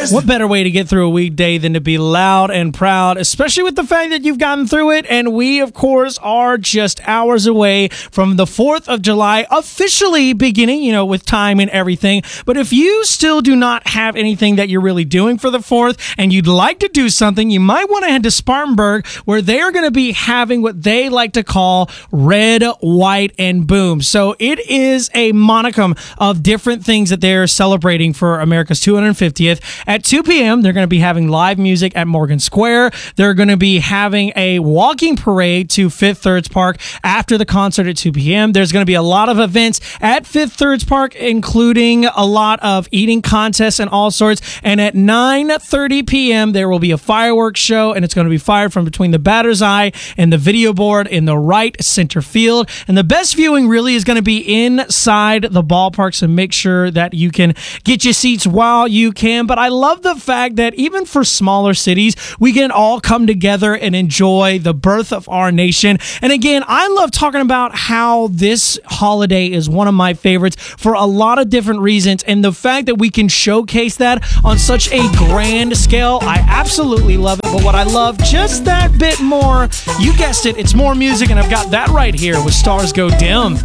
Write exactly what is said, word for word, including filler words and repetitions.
What better way to get through a weekday than to be loud and proud, especially with the fact that you've gotten through it. And we, of course, are just hours away from the fourth of July officially beginning, you know, with time and everything. But if you still do not have anything that you're really doing for the fourth and you'd like to do something, you might want to head to Spartanburg, where they are going to be having what they like to call Red, White, and Boom. So it is a monicum of different things that they're celebrating for America's two hundred fiftieth. At two p.m., they're going to be having live music at Morgan Square. They're going to be having a walking parade to Fifth Thirds Park after the concert at two p.m. There's going to be a lot of events at Fifth Thirds Park, including a lot of eating contests and all sorts. And at nine thirty p.m., there will be a fireworks show, and it's going to be fired from between the batter's eye and the video board in the right center field. And the best viewing really is going to be inside the ballpark, so make sure that you can get your seats while you can. But I love the fact that even for smaller cities, we can all come together and enjoy the birth of our nation. And again, I love talking about how this holiday is one of my favorites for a lot of different reasons. And the fact that we can showcase that on such a grand scale, I absolutely love it. But what I love just that bit more, you guessed it, it's more music, and I've got that right here with Stars Go Dim.